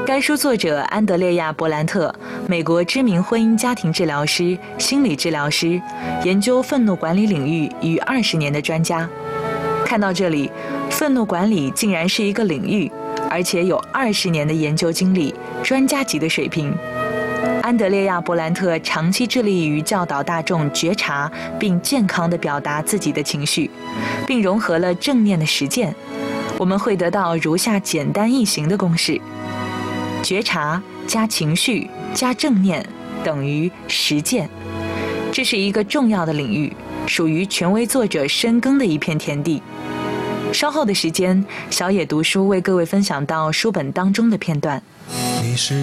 该书作者安德烈亚·伯兰特，美国知名婚姻家庭治疗师、心理治疗师，研究愤怒管理领域逾20年的专家。看到这里，愤怒管理竟然是一个领域，而且有20年的研究经历，专家级的水平。安德烈亚·伯兰特长期致力于教导大众觉察并健康地表达自己的情绪，并融合了正念的实践。我们会得到如下简单易行的公式：觉察加情绪加正念等于实践。这是一个重要的领域，属于权威作者深耕的一片天地。稍后的时间，小野读书为各位分享到书本当中的片段。